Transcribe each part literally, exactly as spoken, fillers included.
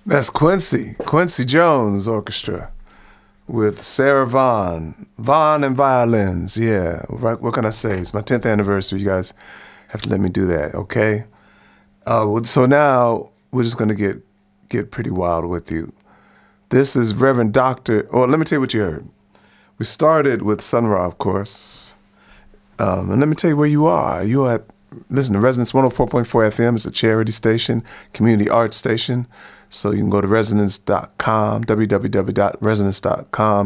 That's Quincy, Quincy Jones Orchestra with Sarah Vaughan. Vaughan and violins, yeah. Right, what can I say? It's my tenth anniversary. You guys have to let me do that, okay? Uh, well, so now we're just going to get get pretty wild with you. This is Reverend Doctor Oh, let me tell you what you heard. We started with Sun Ra, of course. Um, and let me tell you where you are. You are at, listen to Resonance one oh four point four F M. It's a charity station, community arts station. So you can go to resonance dot com, w w w dot resonance dot com.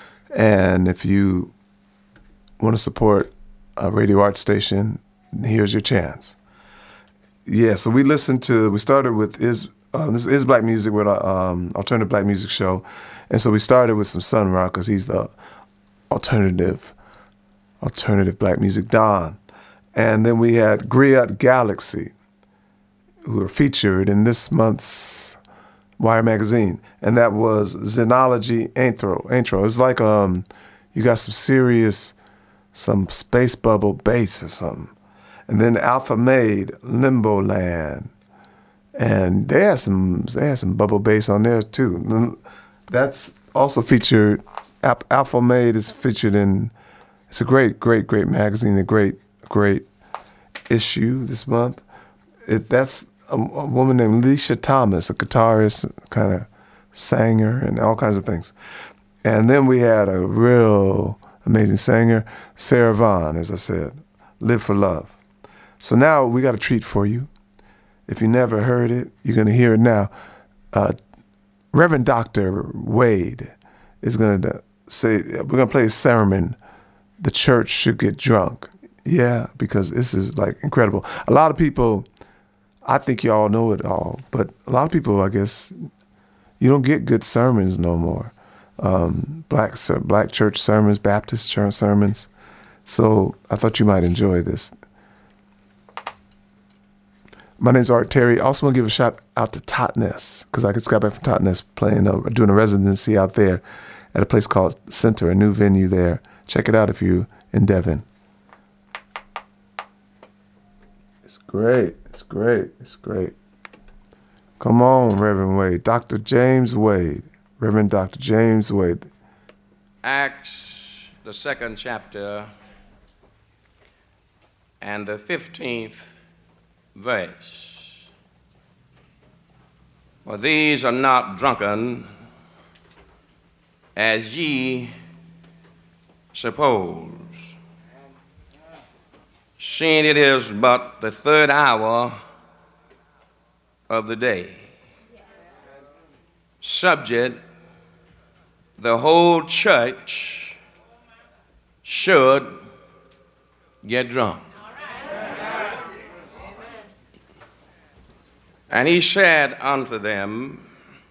And if you want to support a radio art station, here's your chance. Yeah, so we listened to, we started with, is uh, this is Black Music, with an um, alternative black music show. And so we started with some Sun Ra, because he's the alternative, alternative black music don. And then we had Griot Galaxy, who are featured in this month's Wire magazine, and that was Xenology intro. Intro. It's like um, you got some serious, some space bubble bass or something, and then Alpha Made Limbo Land, and they had some they had some bubble bass on there too. That's also featured. Alpha Made is featured in. It's a great, great, great magazine. A great, great issue this month. It that's. A, a woman named Leisha Thomas, a guitarist, kind of singer, and all kinds of things. And then we had a real amazing singer, Sarah Vaughan, as I said, Live for Love. So now we got a treat for you. If you never heard it, you're going to hear it now. Uh, Reverend Doctor Wade is going to say, we're going to play a sermon, The Church Should Get Drunk. Yeah, because this is like incredible. A lot of people, I think y'all know it all, but a lot of people, I guess, you don't get good sermons no more. Um, black black church sermons, Baptist church sermons. So I thought you might enjoy this. My name's Art Terry. I also want to give a shout out to Totnes, because I just got back from Totnes playing, uh, doing a residency out there at a place called Center, a new venue there. Check it out if you're in Devon. It's great. It's great. It's great. Come on, Reverend Wade. Doctor James Wade. Reverend Doctor James Wade. Acts, the second chapter, and the fifteenth verse. For these are not drunken, as ye suppose, seeing it is but the third hour of the day. Subject, the whole church should get drunk. And he said unto them,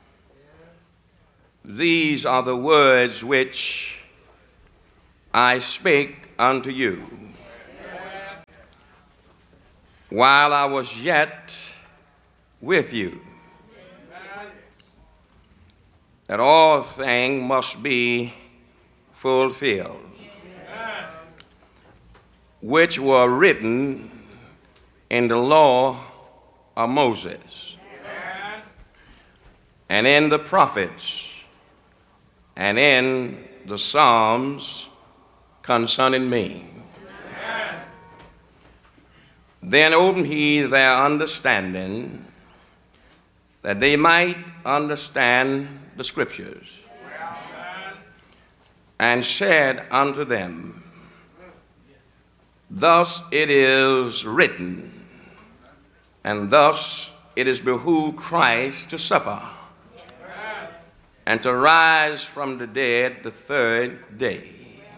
these are the words which I spake unto you while I was yet with you, that all things must be fulfilled, which were written in the law of Moses, and in the prophets, and in the Psalms concerning me. Then opened he their understanding, that they might understand the scriptures, and said unto them, thus it is written, and thus it is behooved Christ to suffer, and to rise from the dead the third day,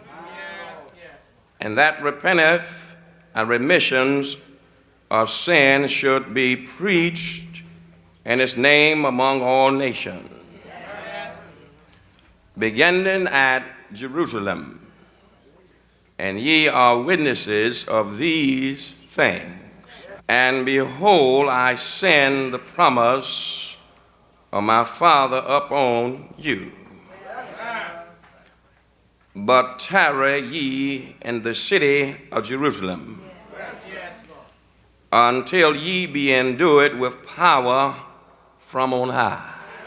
and that repenteth and remissions of sin should be preached in his name among all nations, beginning at Jerusalem. And ye are witnesses of these things. And behold, I send the promise of my Father upon you. But tarry ye in the city of Jerusalem until ye be endued with power from on high.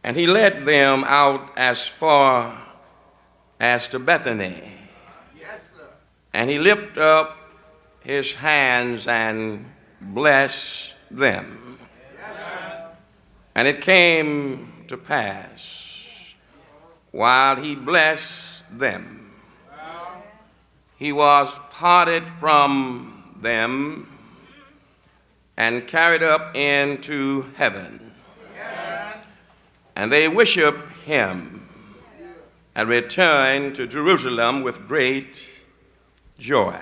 And he led them out as far as to Bethany. Yes, sir. And he lifted up his hands and blessed them. Yes, sir. And it came to pass, while he blessed them, he was parted from them and carried up into heaven. And they worshiped him and returned to Jerusalem with great joy,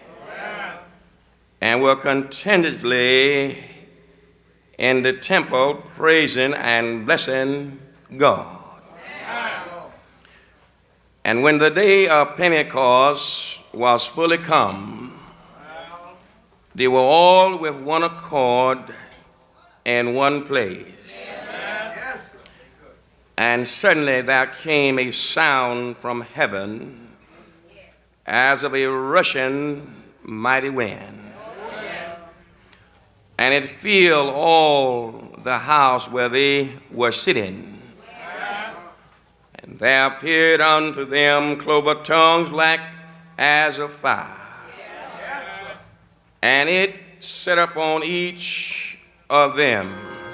and were contentedly in the temple praising and blessing God. And when the day of Pentecost was fully come, they were all with one accord in one place. And suddenly there came a sound from heaven as of a rushing mighty wind. And it filled all the house where they were sitting. And there appeared unto them cloven tongues like as of fire. And it sat upon each of them.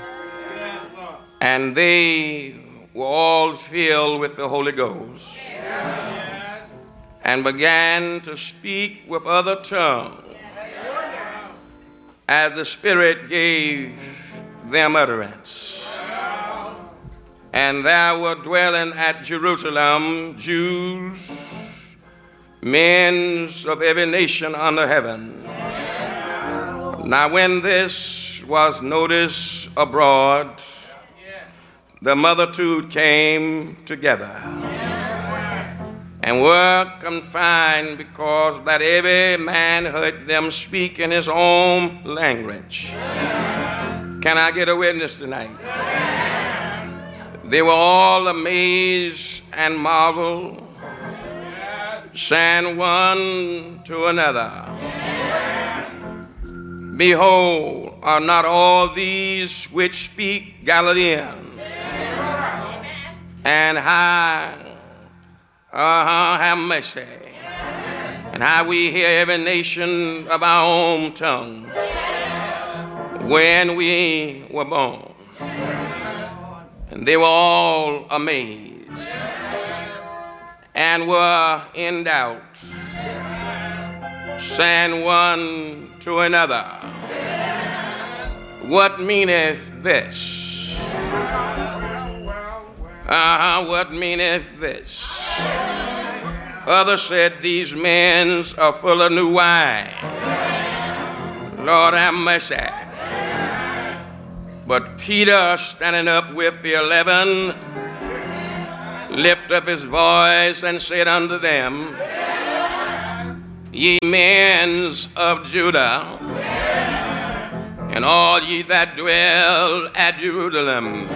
And they were all filled with the Holy Ghost, and began to speak with other tongues as the Spirit gave them utterance. And there were dwelling at Jerusalem Jews, men of every nation under heaven. Now when this was noticed abroad, the multitude came together and were confined, because that every man heard them speak in his own language. Can I get a witness tonight? They were all amazed and marveled, saying one to another, Behold, are not all these which speak Galilean? And how, uh-huh, have mercy. And how we hear every nation of our own tongue when we were born. And they were all amazed and were in doubt, saying one to another, What meaneth this? Uh-huh, what meaneth this? Others said, These men are full of new wine. Lord have mercy. But Peter, standing up with the eleven, lifted up his voice and said unto them, Ye men of Judah, and all ye that dwell at Jerusalem,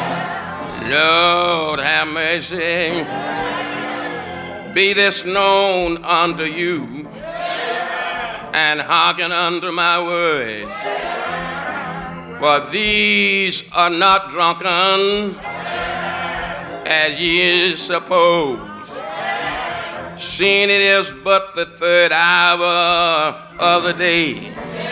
Lord have mercy. Be this known unto you, and hearken unto my words. For these are not drunken, as ye suppose, seeing it is but the third hour of the day.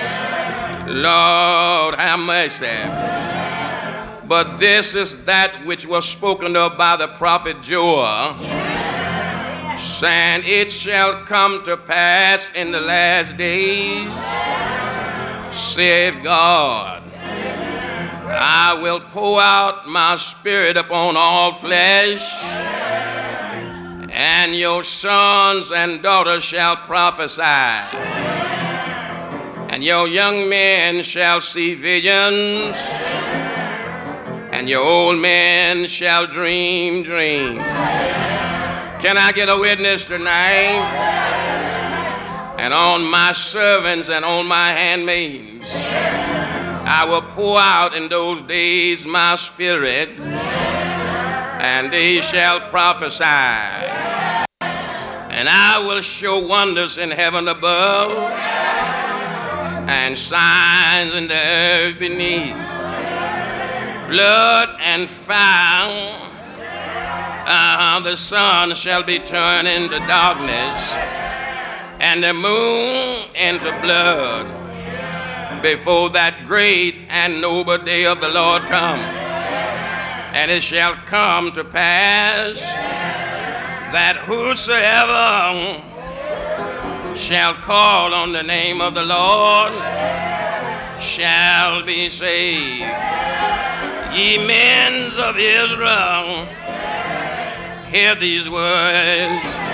Lord have mercy. But this is that which was spoken of by the prophet Joel, saying, It shall come to pass in the last days, saith God, I will pour out my spirit upon all flesh, and your sons and daughters shall prophesy, and your young men shall see visions, and your old men shall dream dreams. Can I get a witness tonight? And on my servants and on my handmaids I will pour out in those days my spirit, and they shall prophesy. And I will show wonders in heaven above, and signs in the earth beneath, blood and fire. Uh, the sun shall be turned into darkness, and the moon into blood, before that great and noble day of the Lord come. And it shall come to pass that whosoever shall call on the name of the Lord shall be saved. Ye men of Israel, hear these words.